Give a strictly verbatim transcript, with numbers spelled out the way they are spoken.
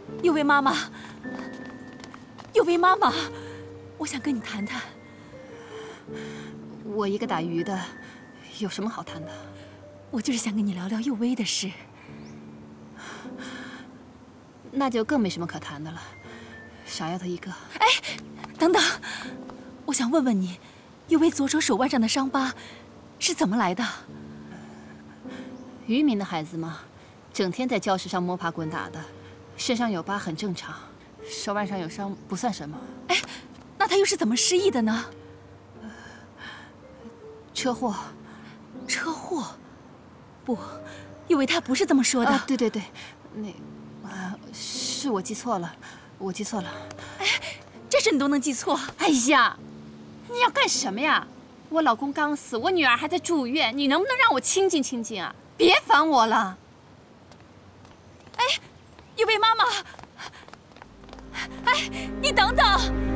有位妈妈，有位妈妈，我想跟你谈谈。 我一个打鱼的，有什么好谈的？ 我就是想跟你聊聊佑薇的事。 那就更没什么可谈的了，傻丫头一个。 哎，等等，我想问问你，佑薇左手手腕上的伤疤是怎么来的？ 渔民的孩子嘛，整天在礁石上摸爬滚打的，身上有疤很正常，手腕上有伤不算什么。 哎，那他又是怎么失忆的呢？ 车祸。 车祸？不，佑薇他不是这么说的。 啊，对对对，那，啊，是我记错了，我记错了。 哎，这事你都能记错？ 哎呀，你要干什么呀？我老公刚死，我女儿还在住院，你能不能让我清静清静啊？别烦我了。 哎，佑薇妈妈，哎，你等等。